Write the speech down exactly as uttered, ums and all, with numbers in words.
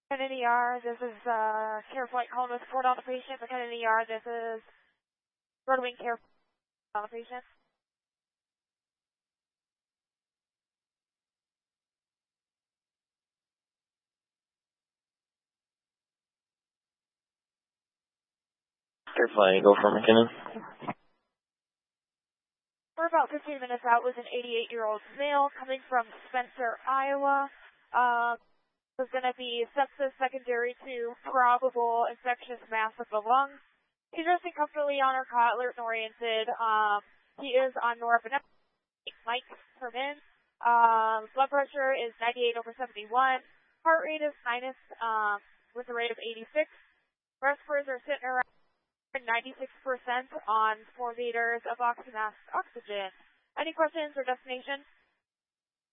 McKinnon E R, this is uh, Care Flight calling with support on the patient. McKinnon E R, this is Red Wing Care on the patient. Care Flight, go for McKinnon. We're about fifteen minutes out with an eighty-eight-year-old male coming from Spencer, Iowa. Uh, was going to be sepsis secondary to probable infectious mass of the lungs. He's resting comfortably on our cot, alert and oriented. Um, he is on norepinephrine, mics per min. Um, blood pressure is ninety-eight over seventy-one. Heart rate is sinus um, with a rate of eighty-six. Respirators are sitting around ninety-six percent on four liters of oxymask oxygen. Any questions or destination?